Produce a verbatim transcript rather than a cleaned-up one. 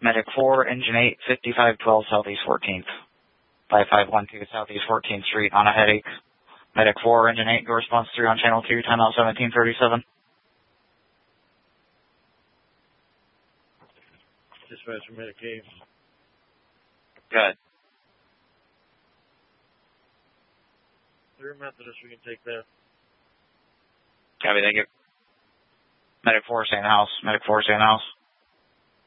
Medic four, Engine eight, fifty-five twelve Southeast fourteenth. five five one two Southeast fourteenth Street on a headache. Medic four, Engine eight, go response three on channel two, timeout seventeen thirty-seven. Dispatcher, Medic eight. Good. Through Methodist, we can take that. Copy, thank you. Medic four, stay in the house. Medic four, stay in the house.